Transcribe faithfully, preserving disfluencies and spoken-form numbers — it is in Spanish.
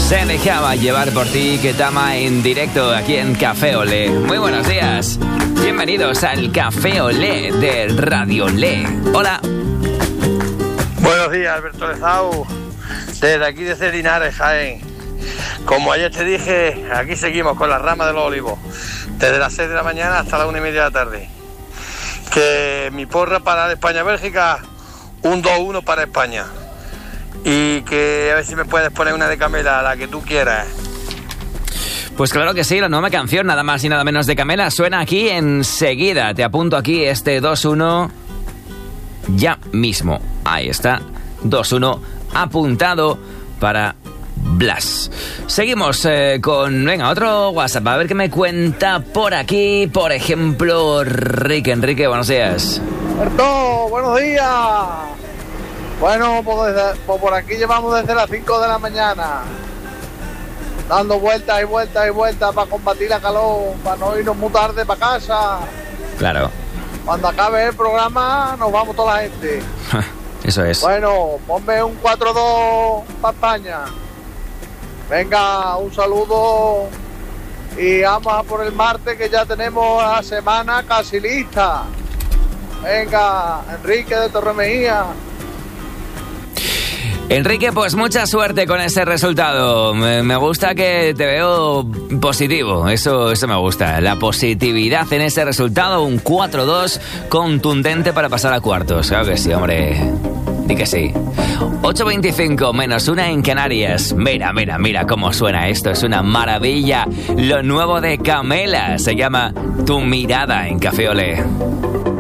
Se dejaba llevar por ti, Ketama, en directo aquí en Café Olé. Muy buenos días. Bienvenidos al Café Olé de Radio Olé. Hola. Buenos días, Alberto Lezau, desde aquí desde Linares, Jaén. Como ayer te dije, aquí seguimos con la rama de los olivos, desde las seis de la mañana hasta las una y media de la tarde. Que mi porra para España-Bélgica, un dos uno para España. Y que a ver si me puedes poner una de Camela, la que tú quieras. Pues claro que sí, la nueva canción, nada más y nada menos de Camela, suena aquí enseguida. Te apunto aquí este dos uno ya mismo. Ahí está, dos uno apuntado para Blas. Seguimos eh, con, venga, otro WhatsApp, a ver qué me cuenta por aquí. Por ejemplo, Enrique. Enrique, buenos días. Alberto, buenos días. Bueno, pues, desde, pues por aquí llevamos desde las cinco de la mañana, dando vueltas y vueltas y vueltas para combatir la calor, para no irnos muy tarde para casa. Claro. Cuando acabe el programa nos vamos toda la gente. Eso es. Bueno, ponme un cuatro dos para España. Venga, un saludo y vamos a por el martes, que ya tenemos la semana casi lista. Venga, Enrique de Torremejía. Enrique, pues mucha suerte con ese resultado. Me, me gusta que te veo positivo. Eso, eso me gusta. La positividad en ese resultado. Un cuatro dos contundente para pasar a cuartos. Claro que sí, hombre. Di que sí. ocho veinticinco menos una en Canarias. Mira, mira, mira cómo suena esto. Es una maravilla. Lo nuevo de Camela se llama Tu Mirada en Café Olé.